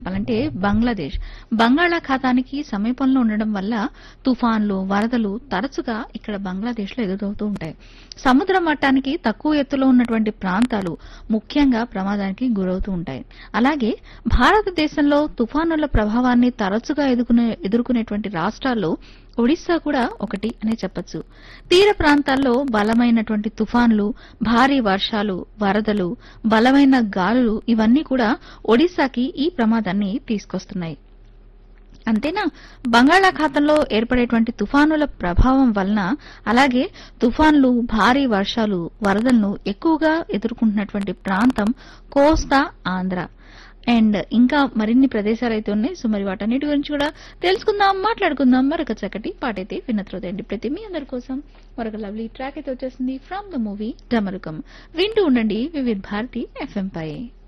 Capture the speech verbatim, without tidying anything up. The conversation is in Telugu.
చెప్పాలంటే బంగ్లాదేశ్ బంగాళాఖాతానికి సమీపంలో ఉండడం వల్ల తుఫాన్లు, వరదలు తరచుగా ఇక్కడ బంగ్లాదేశ్ లో ఎదురవుతూ ఉంటాయి. సముద్ర మట్టానికి తక్కువ ఎత్తులో ఉన్నటువంటి ప్రాంతాలు ముఖ్యంగా ప్రమాదానికి గురవుతూ ఉంటాయి. అలాగే భారతదేశంలో తుఫానుల ప్రభావాన్ని తరచుగా ఎదుర్కొనే ఎదుర్కొనేటువంటి రాష్ట్రాల్లో ఒడిశా కూడా ఒకటి అనే చెప్పొచ్చు. తీర ప్రాంతాల్లో బలమైనటువంటి తుఫాన్లు, భారీ వర్షాలు, వరదలు, బలమైన గాలులు ఇవన్నీ కూడా ఒడిశాకి ఈ ప్రమాదాన్ని తీసుకొస్తున్నాయి. అంతేనా, బంగాళాఖాతంలో ఏర్పడేటువంటి తుఫానుల ప్రభావం వలన అలాగే తుఫాన్లు, భారీ వర్షాలు, వరదలను ఎక్కువగా ఎదుర్కొంటున్నటువంటి ప్రాంతం కోస్తా ఆంధ్ర. అండ్ ఇంకా మరిన్ని ప్రదేశాలు అయితే ఉన్నాయి. సో మరి వాటన్నిటి గురించి కూడా తెలుసుకుందాం, మాట్లాడుకుందాం. మరొక చక్కటి పాటైతే వినత్రోదండి. ప్రతి మీ అందరి కోసం మరొక లవ్లీ ట్రాక్ అయితే వచ్చేసింది ఫ్రమ్ ద మూవీ డమరుకం. వింటూ ఉండండి వివిధ భారతి ఎఫ్ఎం పై.